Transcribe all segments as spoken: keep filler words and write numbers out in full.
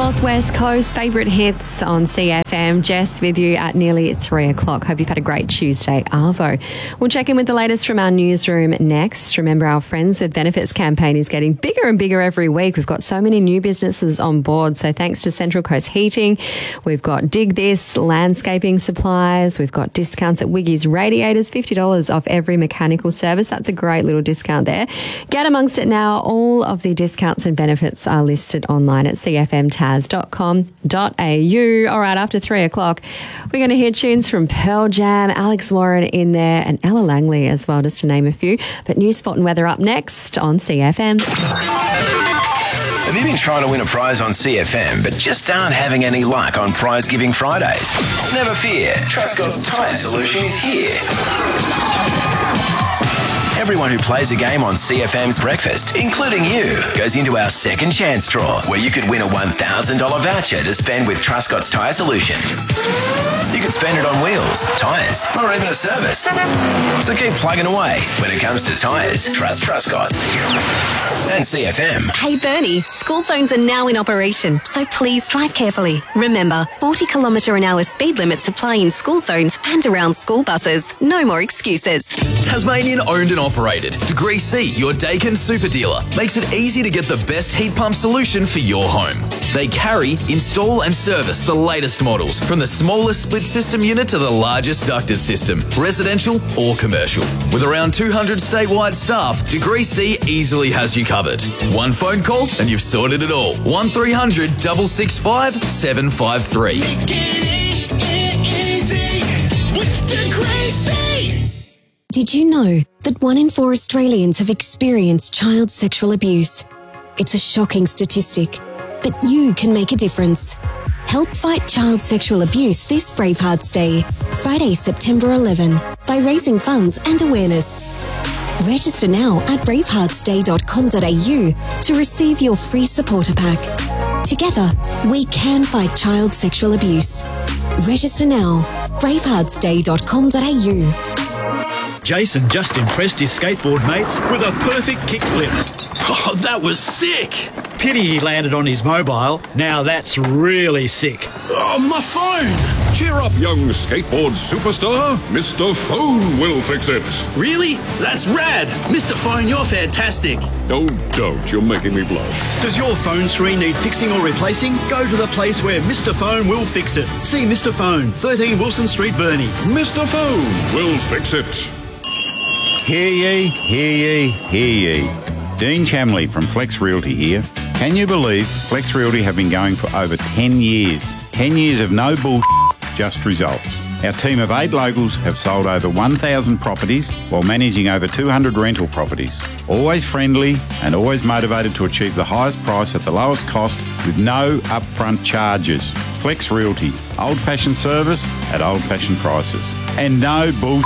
Northwest Coast favourite hits on C F M. Jess with you at nearly three o'clock. Hope you've had a great Tuesday, Arvo. We'll check in with the latest from our newsroom next. Remember, our Friends with Benefits campaign is getting bigger and bigger every week. We've got so many new businesses on board. So thanks to Central Coast Heating, we've got Dig This landscaping supplies. We've got discounts at Wiggy's Radiators, fifty dollars off every mechanical service. That's a great little discount there. Get amongst it now. All of the discounts and benefits are listed online at c f m taz dot com dot a u. All right, after three o'clock, we're going to hear tunes from Pearl Jam, Alex Warren in there, and Ella Langley as well, just to name a few. But news, sport and weather up next on C F M. Have you been trying to win a prize on C F M but just aren't having any luck on Prize Giving Fridays? Never fear, Truscott's Tyre Solution is here. Everyone who plays a game on C F M's Breakfast, including you, goes into our second chance draw, where you could win a one thousand dollars voucher to spend with Truscott's Tyre Solution. You could spend it on wheels, tyres, or even a service. So keep plugging away. When it comes to tyres, trust Truscott's. And C F M. Hey Bernie, school zones are now in operation, so please drive carefully. Remember, forty kilometre an hour speed limits apply in school zones and around school buses. No more excuses. Tasmanian owned and operated. Degree C, your Dakin super dealer, makes it easy to get the best heat pump solution for your home. They carry, install and service the latest models, from the smallest split system unit to the largest ducted system, residential or commercial. With around two hundred statewide staff, Degree C easily has you covered. One phone call and you've sorted it all. one three hundred, six six five, seven five three. Make it easy with Degree C. Did you know that one in four Australians have experienced child sexual abuse? It's a shocking statistic, but you can make a difference. Help fight child sexual abuse this Bravehearts Day, Friday, September eleventh, by raising funds and awareness. Register now at bravehearts day dot com dot a u to receive your free supporter pack. Together, we can fight child sexual abuse. Register now, bravehearts day dot com dot a u. Jason just impressed his skateboard mates with a perfect kickflip. Oh, that was sick. Pity he landed on his mobile. Now that's really sick. Oh, my phone. Cheer up, young skateboard superstar. Mister Phone will fix it. Really? That's rad. Mister Phone, you're fantastic. Oh, don't. You're making me blush. Does your phone screen need fixing or replacing? Go to the place where Mister Phone will fix it. See Mister Phone, thirteen Wilson Street, Burnie. Mister Phone will fix it. Hear ye, hear ye, hear ye. Dean Chamley from Flex Realty here. Can you believe Flex Realty have been going for over ten years? ten years of no bullshit, just results. Our team of eight locals have sold over one thousand properties while managing over two hundred rental properties. Always friendly and always motivated to achieve the highest price at the lowest cost with no upfront charges. Flex Realty, old-fashioned service at old-fashioned prices. And no bullshit.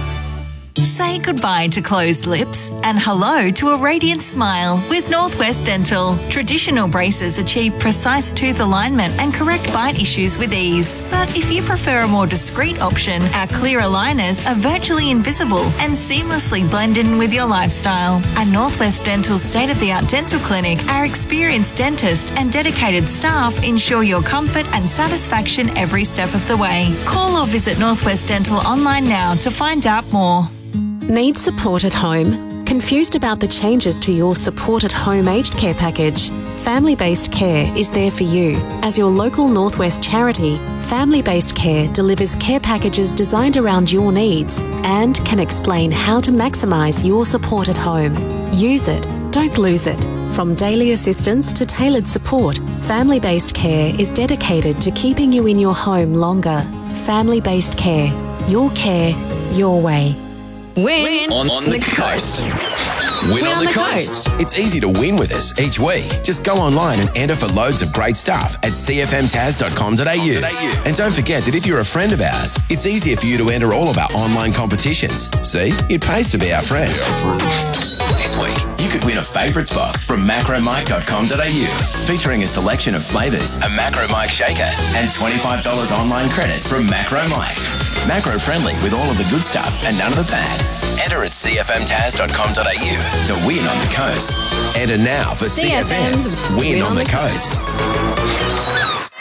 Say goodbye to closed lips and hello to a radiant smile with Northwest Dental. Traditional braces achieve precise tooth alignment and correct bite issues with ease. But if you prefer a more discreet option, our clear aligners are virtually invisible and seamlessly blend in with your lifestyle. At Northwest Dental's state-of-the-art dental clinic, our experienced dentist and dedicated staff ensure your comfort and satisfaction every step of the way. Call or visit Northwest Dental online now to find out more. Need support at home? Confused about the changes to your Support at Home aged care package? Family-Based Care is there for you. As your local Northwest charity, Family-Based Care delivers care packages designed around your needs and can explain how to maximise your support at home. Use it, don't lose it. From daily assistance to tailored support, Family-Based Care is dedicated to keeping you in your home longer. Family-Based Care. Your care, your way. Win on, on the, the coast. coast. Win, win on, on the, the coast. coast. It's easy to win with us each week. Just go online and enter for loads of great stuff at c f m taz dot com dot a u. And don't forget that if you're a friend of ours, it's easier for you to enter all of our online competitions. See, it pays to be our friend. This week, you could win a favourites box from macro mike dot com dot a u, featuring a selection of flavours, a Macro Mike shaker, and twenty-five dollars online credit from Macro Mike. Macro friendly with all of the good stuff and none of the bad. Enter at c f m taz dot com dot a u to win on the coast. Enter now for C F M's Win, Win on, on the, the coast. coast.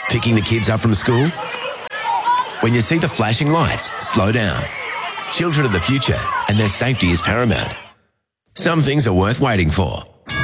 Picking the kids up from school? When you see the flashing lights, slow down. Children are the future, and their safety is paramount. Some things are worth waiting for.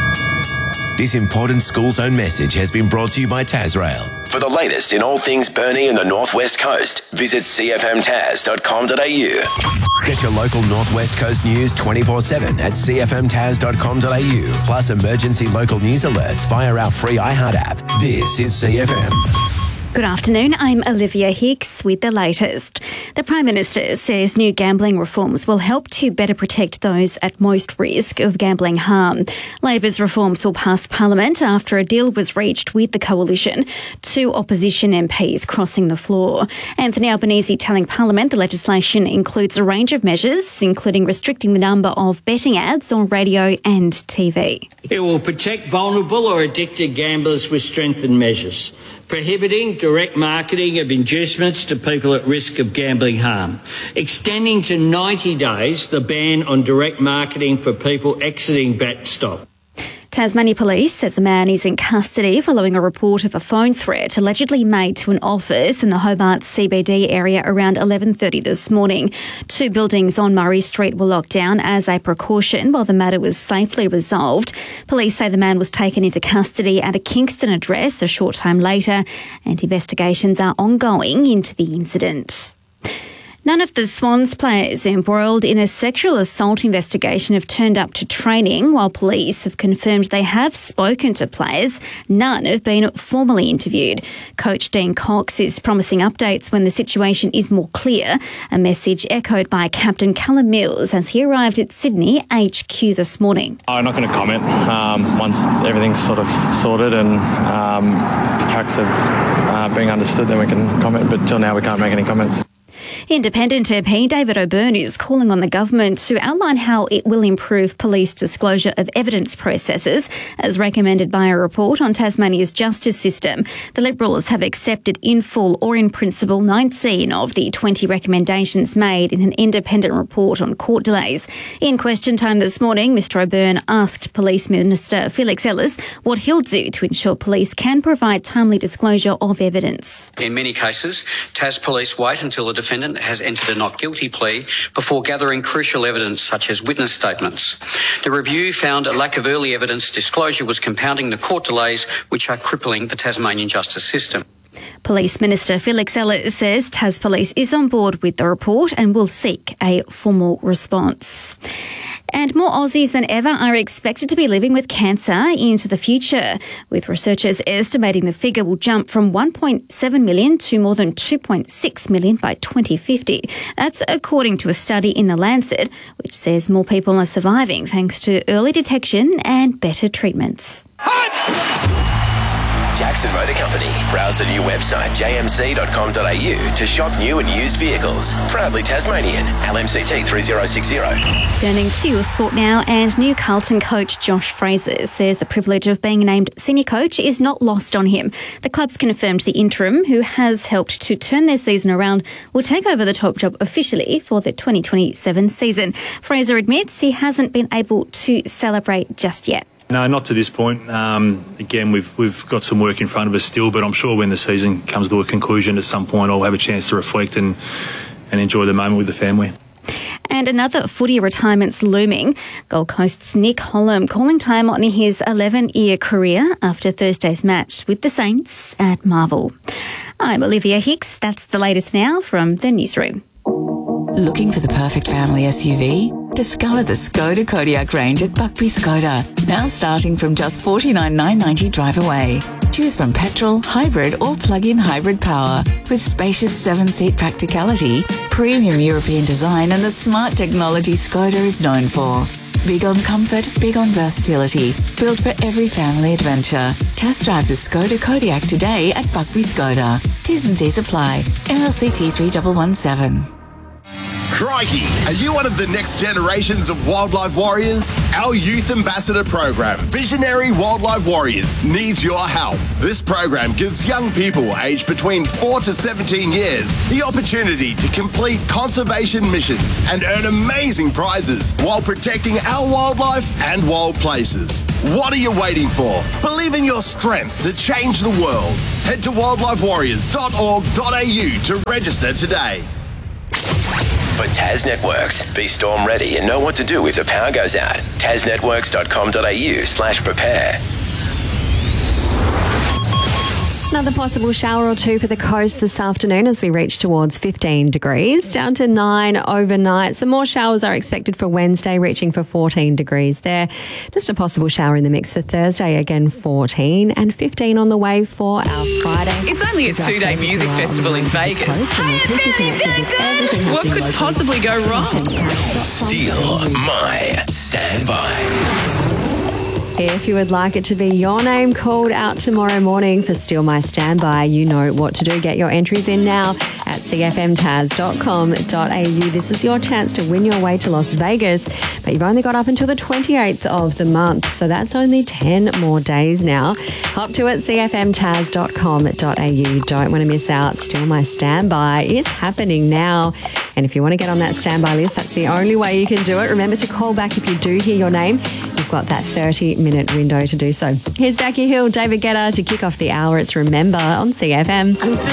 This important school zone message has been brought to you by Tasrail. For the latest in all things Burnie and the North West Coast, visit c f m tas dot com dot a u. Get your local North West Coast news twenty-four seven at c f m tas dot com dot a u, plus emergency local news alerts via our free iHeart app. This is C F M. Good afternoon, I'm Olivia Hicks with the latest. The Prime Minister says new gambling reforms will help to better protect those at most risk of gambling harm. Labor's reforms will pass Parliament after a deal was reached with the coalition. Two opposition M Ps crossing the floor. Anthony Albanese telling Parliament the legislation includes a range of measures, including restricting the number of betting ads on radio and T V. It will protect vulnerable or addicted gamblers with strengthened measures, prohibiting direct marketing of inducements to people at risk of gambling harm, extending to ninety days the ban on direct marketing for people exiting BetStop. Tasmania Police says a man is in custody following a report of a phone threat allegedly made to an office in the Hobart C B D area around eleven thirty this morning. Two buildings on Murray Street were locked down as a precaution while the matter was safely resolved. Police say the man was taken into custody at a Kingston address a short time later, and investigations are ongoing into the incident. None of the Swans players embroiled in a sexual assault investigation have turned up to training, while police have confirmed they have spoken to players. None have been formally interviewed. Coach Dean Cox is promising updates when the situation is more clear, a message echoed by Captain Callum Mills as he arrived at Sydney H Q this morning. I'm not going to comment um, once everything's sort of sorted and um, facts are uh, being understood, then we can comment, but till now we can't make any comments. Independent M P David O'Byrne is calling on the government to outline how it will improve police disclosure of evidence processes, as recommended by a report on Tasmania's justice system. The Liberals have accepted in full or in principle nineteen of the twenty recommendations made in an independent report on court delays. In question time this morning, Mr O'Byrne asked Police Minister Felix Ellis what he'll do to ensure police can provide timely disclosure of evidence. In many cases, Tas Police wait until the defendant has entered a not guilty plea before gathering crucial evidence such as witness statements. The review found a lack of early evidence disclosure was compounding the court delays which are crippling the Tasmanian justice system. Police Minister Felix Ellis says Tas Police is on board with the report and will seek a formal response. And more Aussies than ever are expected to be living with cancer into the future, with researchers estimating the figure will jump from one point seven million to more than two point six million by twenty fifty. That's according to a study in The Lancet, which says more people are surviving thanks to early detection and better treatments. Jackson Motor Company. Browse the new website j m c dot com dot a u to shop new and used vehicles. Proudly Tasmanian. L M C T three zero six zero. Turning to your sport now, and new Carlton coach Josh Fraser says the privilege of being named senior coach is not lost on him. The club's confirmed the interim, who has helped to turn their season around, will take over the top job officially for the twenty twenty-seven season. Fraser admits he hasn't been able to celebrate just yet. No, not to this point. Um, again, we've we've got some work in front of us still, but I'm sure when the season comes to a conclusion at some point, I'll have a chance to reflect and, and enjoy the moment with the family. And another footy retirement's looming. Gold Coast's Nick Hollam calling time on his eleven-year career after Thursday's match with the Saints at Marvel. I'm Olivia Hicks. That's the latest now from the newsroom. Looking for the perfect family S U V? Discover the Skoda Kodiaq range at Buckby Skoda, now starting from just forty-nine thousand nine hundred ninety drive away. Choose from petrol, hybrid or plug-in hybrid power with spacious seven-seat practicality, premium European design and the smart technology Skoda is known for. Big on comfort, big on versatility, built for every family adventure. Test drive the Skoda Kodiaq today at Buckby Skoda. T's and C's apply. M L C T three one one seven. Crikey! Are you one of the next generations of wildlife warriors? Our Youth Ambassador program, Visionary Wildlife Warriors, needs your help. This program gives young people aged between four to seventeen years the opportunity to complete conservation missions and earn amazing prizes while protecting our wildlife and wild places. What are you waiting for? Believe in your strength to change the world. Head to wildlife warriors dot org dot a u to register today. For Tas Networks, be storm ready and know what to do if the power goes out. tas networks dot com dot a u slash prepare. Another possible shower or two for the coast this afternoon as we reach towards fifteen degrees, down to nine overnight. Some more showers are expected for Wednesday, reaching for fourteen degrees there. Just a possible shower in the mix for Thursday, again fourteen, and fifteen on the way for our Friday. It's only a two-day music festival in Vegas. What could possibly go wrong? Steal my standby. If you would like it to be your name called out tomorrow morning for Steal My Standby, you know what to do. Get your entries in now at c f m tas dot com dot a u. This is your chance to win your way to Las Vegas, but you've only got up until the twenty-eighth of the month, so that's only ten more days now. Hop to it, c f m tas dot com dot a u. Don't want to miss out. Steal My Standby is happening now. And if you want to get on that standby list, that's the only way you can do it. Remember to call back if you do hear your name. You've got that thirty minute window to do so. Here's Becky Hill, David Guetta to kick off the hour. It's Remember on C F M.